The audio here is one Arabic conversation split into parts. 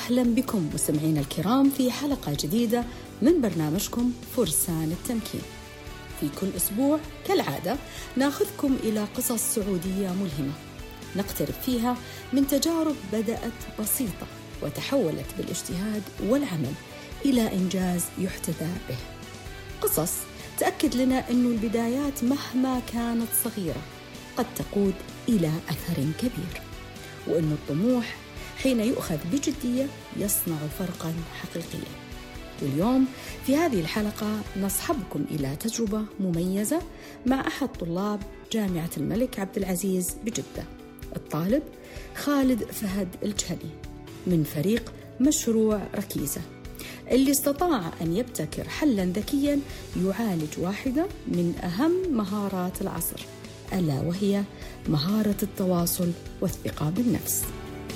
وأهلا بكم مستمعينا الكرام في حلقة جديدة من برنامجكم فرسان التمكين. في كل أسبوع كالعادة ناخذكم إلى قصص سعودية ملهمة نقترب فيها من تجارب بدأت بسيطة وتحولت بالاجتهاد والعمل إلى إنجاز يحتذى به. قصص تأكد لنا أن البدايات مهما كانت صغيرة قد تقود إلى أثر كبير، وأن الطموح حين يؤخذ بجدية يصنع فرقاً حقيقياً. واليوم في هذه الحلقة نصحبكم إلى تجربة مميزة مع أحد طلاب جامعة الملك عبد العزيز بجدة، الطالب خالد فهد الجهني من فريق مشروع ركيزة، اللي استطاع أن يبتكر حلاً ذكياً يعالج واحدة من أهم مهارات العصر، ألا وهي مهارة التواصل والثقة بالنفس.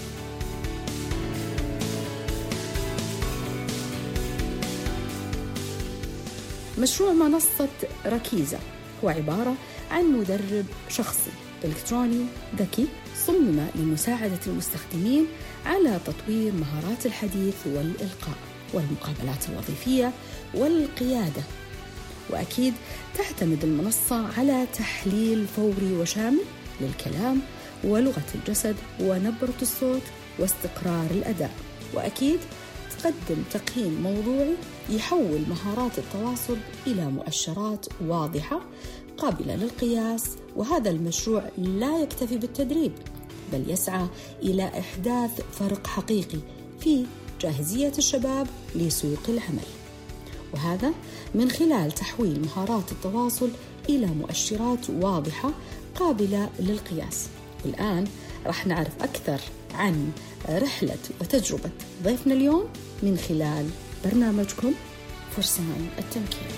مشروع منصة ركيزة هو عبارة عن مدرب شخصي إلكتروني ذكي صمم لمساعدة المستخدمين على تطوير مهارات الحديث والإلقاء والمقابلات الوظيفية والقيادة. وأكيد تعتمد المنصة على تحليل فوري وشامل للكلام ولغة الجسد ونبرة الصوت واستقرار الأداء، وأكيد تقدم تقييم موضوعي يحول مهارات التواصل إلى مؤشرات واضحة قابلة للقياس. وهذا المشروع لا يكتفي بالتدريب، بل يسعى إلى إحداث فرق حقيقي في جاهزية الشباب لسوق العمل، وهذا من خلال تحويل مهارات التواصل إلى مؤشرات واضحة قابلة للقياس. والآن رح نعرف أكثر عن رحلة وتجربة ضيفنا اليوم من خلال برنامجكم فرسان التمكين.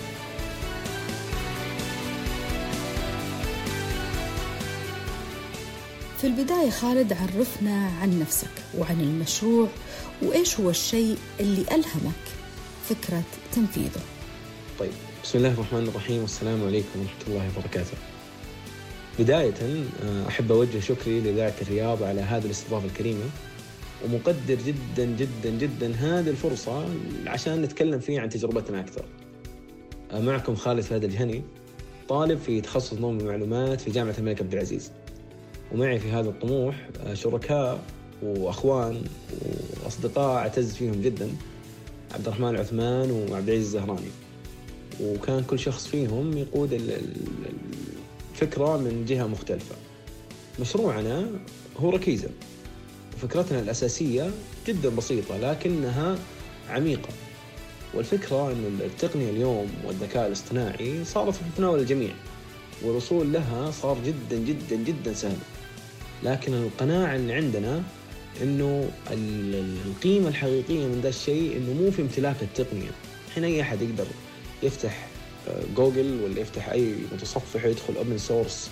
في البداية خالد، عرفنا عن نفسك وعن المشروع وإيش هو الشيء اللي ألهمك فكرة تنفيذه. طيب، بسم الله الرحمن الرحيم، والسلام عليكم ورحمة الله وبركاته. بداية أحب أوجه شكري لإذاعة الرياض على هذه الاستضافة الكريمة، ومقدر جدا جدا جدا هذه الفرصة عشان نتكلم فيه عن تجربتنا أكثر. معكم خالد فهد الجهني، طالب في تخصص نظم المعلومات في جامعة الملك عبد العزيز، ومعي في هذا الطموح شركاء وأخوان وأصدقاء أعتز فيهم جدا، عبد الرحمن العثمان وعبد العزيز الزهراني، وكان كل شخص فيهم يقود الفكرة من جهة مختلفة. مشروعنا هو ركيزة، وفكرتنا الأساسية جدا بسيطة لكنها عميقة. والفكرة أن التقنية اليوم والذكاء الاصطناعي صارت في متناول الجميع، والوصول لها صار جدا جدا جدا سهل، لكن القناعة اللي عندنا أنه القيمة الحقيقية من ذا الشيء أنه مو في امتلاك التقنية. حين أي أحد يقدر يفتح جوجل ولا يفتح أي متصفح يدخل أوبن سورس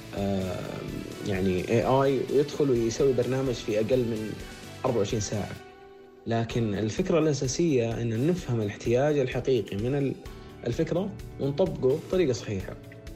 يعني AI ويدخل ويسوي برنامج في أقل من 24 ساعة. لكن الفكرة الأساسية أن نفهم الاحتياج الحقيقي من الفكرة ونطبقه بطريقة صحيحة.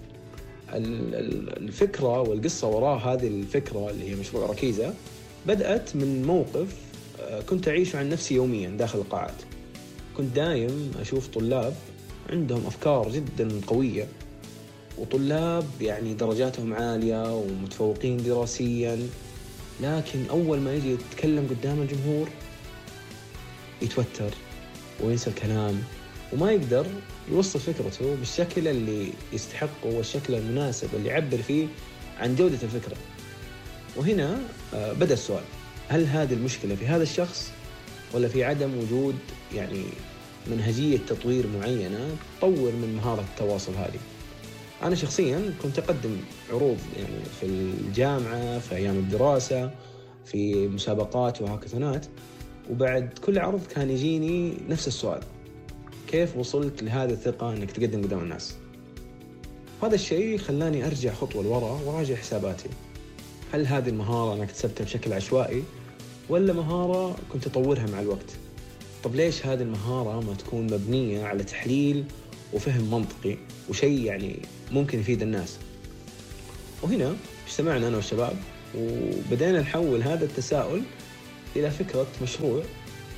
الفكرة والقصة وراء هذه الفكرة اللي هي مشروع ركيزة بدأت من موقف كنت أعيشه عن نفسي يوميا داخل القاعات. كنت دايم أشوف طلاب عندهم أفكار جدا قوية، وطلاب يعني درجاتهم عالية ومتفوقين دراسيا، لكن أول ما يجي يتكلم قدام الجمهور يتوتر وينسى الكلام وما يقدر يوصل فكرته بالشكل اللي يستحقه والشكل المناسب اللي يعبر فيه عن جودة الفكرة. وهنا بدأ السؤال: هل هذه المشكلة في هذا الشخص ولا في عدم وجود يعني منهجية تطوير معينة تطور من مهارة التواصل هذه؟ أنا شخصياً كنت أقدم عروض يعني في الجامعة في أيام الدراسة في مسابقات وهاكاثونات، وبعد كل عرض كان يجيني نفس السؤال: كيف وصلت لهذه الثقة أنك تقدم قدام الناس؟ هذا الشيء خلاني أرجع خطوة لورا وراجع حساباتي. هل هذه المهارة أنا اكتسبتها بشكل عشوائي ولا مهارة كنت أطورها مع الوقت؟ طب ليش هذه المهارة ما تكون مبنية على تحليل وفهم منطقي وشيء يعني ممكن يفيد الناس؟ وهنا اجتمعنا أنا والشباب وبدأنا نحول هذا التساؤل إلى فكرة مشروع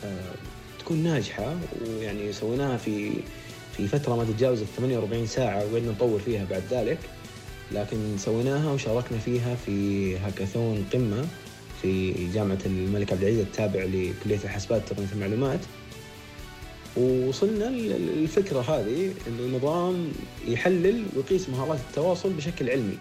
تكون ناجحة، ويعني سويناها في فترة ما تتجاوز 48 ساعة، وقعدنا نطور فيها بعد ذلك، لكن سويناها وشاركنا فيها في هاكاثون قمة في جامعة الملك عبد العزيز التابع لكلية الحاسبات وتقنية المعلومات. ووصلنا للفكرة هذه إنه نظام يحلل ويقيس مهارات التواصل بشكل علمي.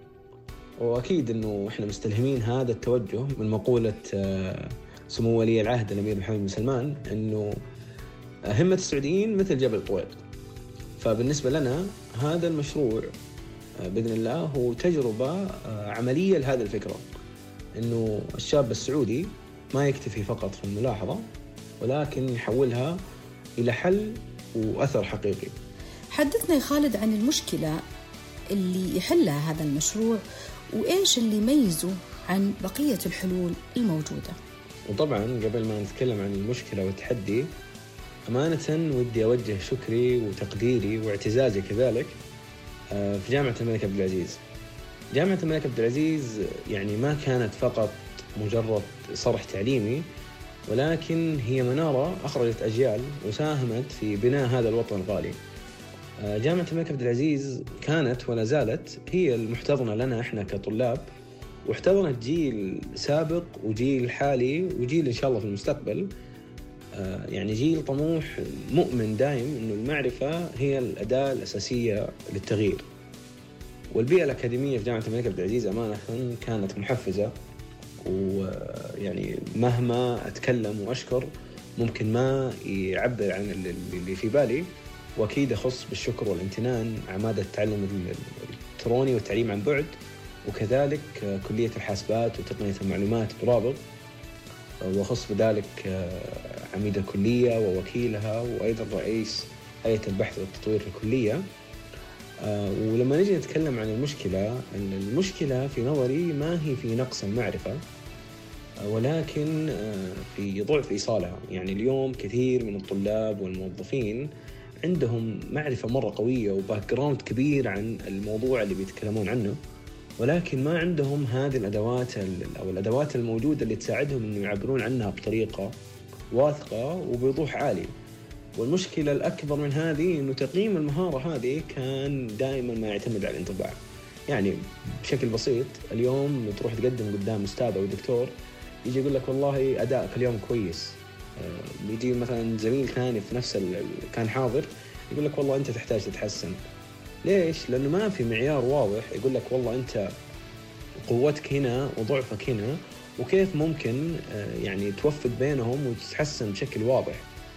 وأكيد إنه إحنا مستلهمين هذا التوجه من مقولة سمو ولي العهد الأمير محمد بن سلمان، إنه همة السعوديين مثل جبل طويق. فبالنسبة لنا هذا المشروع بإذن الله هو تجربة عملية لهذه الفكرة، إنه الشاب السعودي ما يكتفي فقط في الملاحظة، ولكن يحولها إلى حل وأثر حقيقي. حدثنا يا خالد عن المشكلة اللي يحلها هذا المشروع، وإيش اللي يميزه عن بقية الحلول الموجودة. وطبعا قبل ما نتكلم عن المشكلة والتحدي، أمانة ودي أوجه شكري وتقديري واعتزازي كذلك في جامعة الملك عبد العزيز. جامعة الملك عبد العزيز يعني ما كانت فقط مجرد صرح تعليمي، ولكن هي منارة أخرجت أجيال وساهمت في بناء هذا الوطن الغالي. جامعة الملك عبد العزيز كانت ولا زالت هي المحتضنة لنا إحنا كطلاب، واحتضنت جيل سابق وجيل حالي وجيل إن شاء الله في المستقبل. يعني جيل طموح مؤمن دائم إنه المعرفة هي الأداة الأساسية للتغيير. والبيئة الأكاديمية في جامعة الملك عبد العزيز أمانة كانت محفزة، ويعني مهما أتكلم وأشكر ممكن ما يعبر عن اللي في بالي. وأكيد أخص بالشكر والامتنان عماد التعلم الإلكتروني والتعليم عن بعد، وكذلك كلية الحاسبات وتقنية المعلومات برابط، وأخص بذلك عميد الكلية ووكيلها، وأيضا رئيس هيئة البحث والتطوير في الكلية. ولما نجي نتكلم عن المشكلة في نظري ما هي في نقص المعرفة، ولكن في ضعف إيصالها. يعني اليوم كثير من الطلاب والموظفين عندهم معرفة مرة قوية وباك جراوند كبير عن الموضوع اللي بيتكلمون عنه، ولكن ما عندهم هذه الأدوات الموجودة اللي تساعدهم إنه يعبرون عنها بطريقة واثقة وبوضوح عالي. والمشكلة الأكبر من هذه إنه تقييم المهارة هذه كان دائما ما يعتمد على الانطباع. يعني بشكل بسيط اليوم تروح تقدم قدام أستاذ أو دكتور، يجي يقول لك والله أدائك اليوم كويس. يجي مثلا زميل ثاني في نفس كان حاضر يقول لك والله أنت تحتاج تتحسن. ليش؟ لأنه ما في معيار واضح يقول لك والله أنت قوتك هنا وضعفك هنا، وكيف ممكن يعني توفق بينهم وتتحسن بشكل واضح.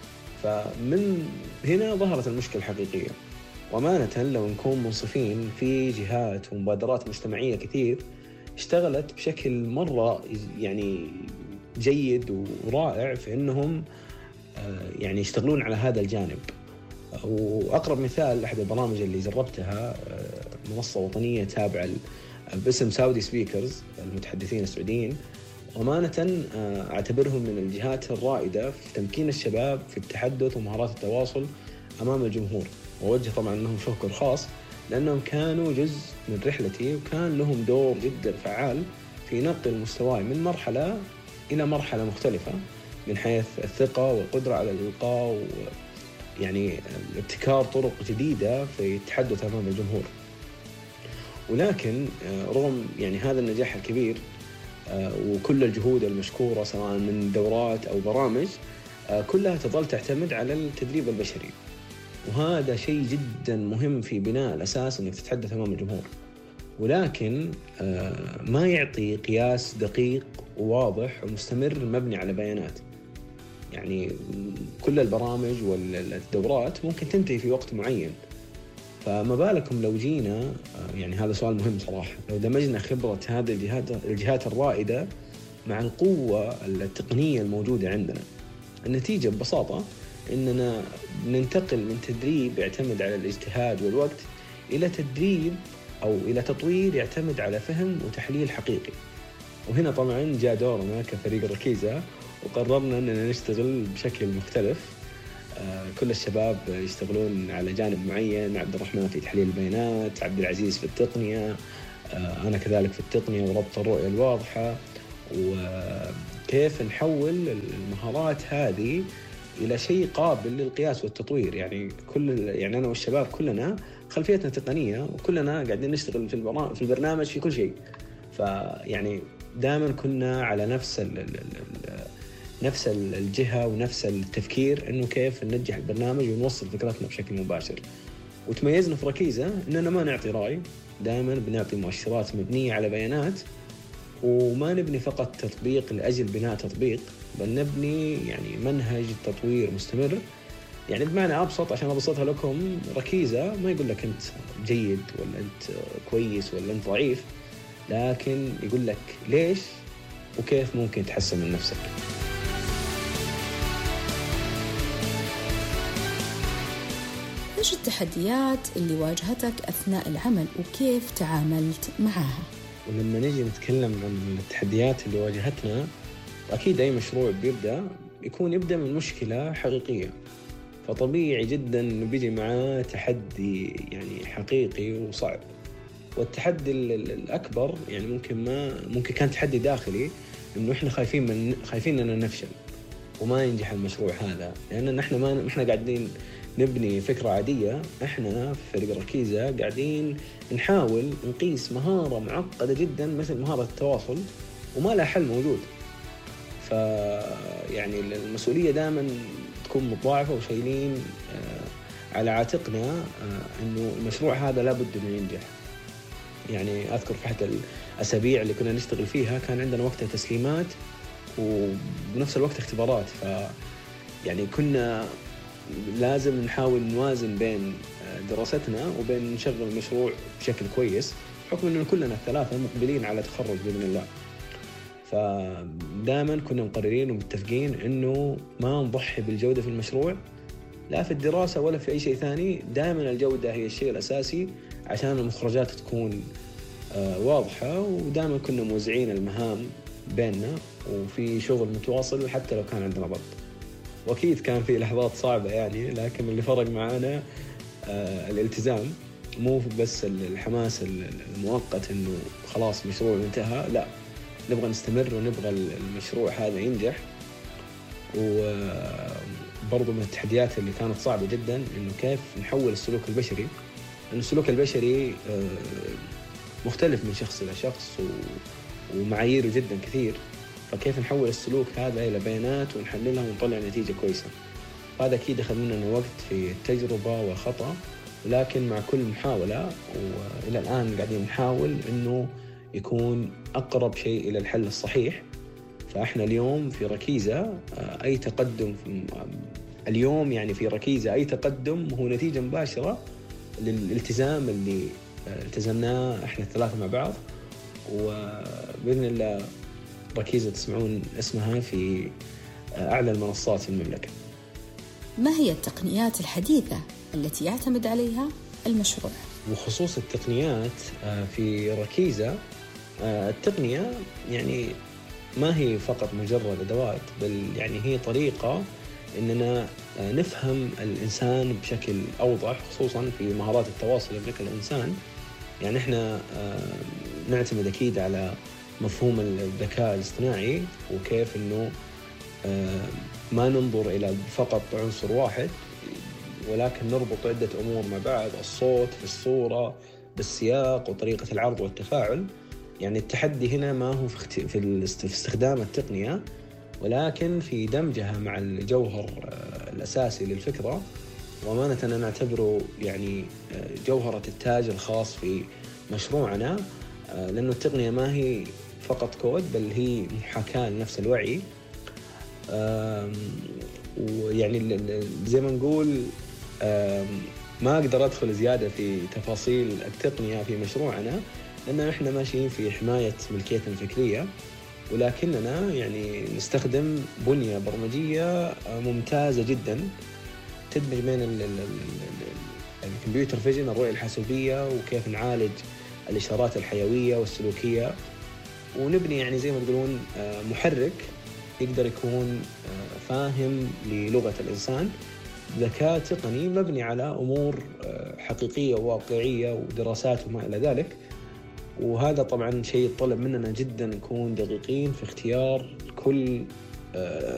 فمن هنا ظهرت المشكلة الحقيقية. وأمانة لو نكون منصفين، في جهات ومبادرات مجتمعية كثير اشتغلت بشكل مرة يعني جيد ورائع في أنهم يعني يشتغلون على هذا الجانب. وأقرب مثال أحد البرامج اللي جربتها منصة وطنية تابعة باسم سعودي سبيكرز، المتحدثين السعوديين. أمانة أعتبرهم من الجهات الرائدة في تمكين الشباب في التحدث ومهارات التواصل أمام الجمهور. ووجه طبعا لهم شكر خاص لأنهم كانوا جزء من رحلتي، وكان لهم دور جدا فعال في نقل مستواي من مرحلة إلى مرحلة مختلفة من حيث الثقة والقدرة على الإلقاء، يعني ابتكار طرق جديدة في التحدث أمام الجمهور. ولكن رغم يعني هذا النجاح الكبير وكل الجهود المشكورة سواء من دورات أو برامج، كلها تظل تعتمد على التدريب البشري. وهذا شيء جدا مهم في بناء الأساس أنك تتحدث أمام الجمهور، ولكن ما يعطي قياس دقيق وواضح ومستمر مبني على بيانات. يعني كل البرامج والدورات ممكن تنتهي في وقت معين، فما بالكم لو جينا يعني هذا سؤال مهم صراحة، لو دمجنا خبرة هذه الجهات الرائدة مع القوة التقنية الموجودة عندنا. النتيجة ببساطة إننا ننتقل من تدريب يعتمد على الاجتهاد والوقت إلى تدريب أو إلى تطوير يعتمد على فهم وتحليل حقيقي. وهنا طبعا جاء دورنا كفريق الركيزة، وقررنا أننا نشتغل بشكل مختلف. كل الشباب يشتغلون على جانب معين، عبد الرحمن في تحليل البيانات، عبد العزيز في التقنية، أنا كذلك في التقنية وربط الرؤية الواضحة. كيف نحول المهارات هذه إلى شيء قابل للقياس والتطوير. يعني يعني أنا والشباب كلنا خلفيتنا تقنية، وكلنا قاعدين نشتغل في البرنامج في كل شيء. فيعني دائما كنا على نفس الجهة ونفس التفكير إنه كيف ننجح البرنامج ونوصل فكرتنا بشكل مباشر. وتميزنا في ركيزة إننا ما نعطي رأي، دائما بنعطي مؤشرات مبنية على بيانات، وما نبني فقط تطبيق لأجل بناء تطبيق، بل نبني يعني منهج تطوير مستمر. يعني بمعنى أبسط عشان أبسطها لكم، ركيزة ما يقول لك أنت جيد ولا أنت كويس ولا أنت ضعيف، لكن يقول لك ليش وكيف ممكن تحسن من نفسك. إيش التحديات اللي واجهتك أثناء العمل وكيف تعاملت معها؟ ولما نجي نتكلم عن التحديات اللي واجهتنا، أكيد أي مشروع يبدأ من مشكلة حقيقية، فطبيعي جدا إنه بيجي معاه تحدي يعني حقيقي وصعب. والتحدي الأكبر يعني ممكن كان تحدي داخلي، إنه إحنا خايفين إننا نفشل وما ينجح المشروع هذا، لأن إحنا قاعدين نبني فكرة عادية. إحنا في فريق ركيزة قاعدين نحاول نقيس مهارة معقدة جدا مثل مهارة التواصل، وما لها حل موجود. يعني المسؤولية دائما تكون مضاعفة، وشايلين على عاتقنا إنه المشروع هذا لابد إنه ينجح. يعني أذكر في حتى الأسابيع اللي كنا نشتغل فيها كان عندنا وقتها تسليمات وبنفس الوقت اختبارات، يعني كنا لازم نحاول نوازن بين دراستنا وبين نشغل المشروع بشكل كويس، بحكم إنه كلنا الثلاثة مقبلين على تخرج بإذن الله. فدائما كنا مقررين ومتفقين إنه ما نضحي بالجودة في المشروع، لا في الدراسة ولا في أي شيء ثاني. دائما الجودة هي الشيء الأساسي عشان المخرجات تكون واضحة. ودائما كنا موزعين المهام بيننا وفي شغل متواصل حتى لو كان عندنا ضغط. وأكيد كان في لحظات صعبة يعني، لكن اللي فرق معنا الالتزام، مو بس الحماس المؤقت إنه خلاص مشروع انتهى، لا، نبغى نستمر ونبغى المشروع هذا ينجح. وبرضو من التحديات اللي كانت صعبة جدا إنه كيف نحول السلوك البشري، لأن السلوك البشري مختلف من شخص إلى شخص ومعاييره جدا كثير، فكيف نحول السلوك هذا إلى بيانات ونحللها ونطلع نتيجة كويسة. هذا أكيد أخذ مننا وقت في التجربة والخطأ، ولكن مع كل محاولة وإلى الآن قاعدين نحاول إنه يكون أقرب شيء إلى الحل الصحيح. فإحنا اليوم في ركيزة أي تقدم اليوم يعني في ركيزة أي تقدم هو نتيجة مباشرة للالتزام اللي التزمناه إحنا الثلاثة مع بعض. وبإذن الله ركيزة تسمعون اسمها في أعلى المنصات في المملكة. ما هي التقنيات الحديثة التي يعتمد عليها المشروع؟ وخصوص التقنيات في ركيزة، التقنية يعني ما هي فقط مجرد أدوات، بل يعني هي طريقة إننا نفهم الإنسان بشكل أوضح، خصوصاً في مهارات التواصل بين الإنسان. يعني إحنا نعتمد أكيد على مفهوم الذكاء الاصطناعي، وكيف إنه ما ننظر إلى فقط عنصر واحد، ولكن نربط عدة أمور مع بعض: الصوت في الصورة بالسياق وطريقة العرض والتفاعل. يعني التحدي هنا ما هو في استخدام التقنية، ولكن في دمجها مع الجوهر الأساسي للفكرة. وأمانة أنا نعتبره يعني جوهرة التاج الخاص في مشروعنا، لأنه التقنية ما هي فقط كود، بل هي محاكاة لنفس الوعي. ويعني زي ما نقول ما أقدر أدخل زيادة في تفاصيل التقنية في مشروعنا، لأن إحنا ماشيين في حماية ملكيتنا الفكرية، ولكننا يعني نستخدم بنية برمجية ممتازة جدا تدمج بين الكمبيوتر فيجن، الرؤية الحاسوبية، وكيف نعالج الإشارات الحيوية والسلوكية، ونبني يعني زي ما تقولون محرك يقدر يكون فاهم للغة الإنسان، ذكاء تقني مبني على أمور حقيقية وواقعية ودراسات وما إلى ذلك. وهذا طبعا شيء يطلب مننا جدا نكون دقيقين في اختيار كل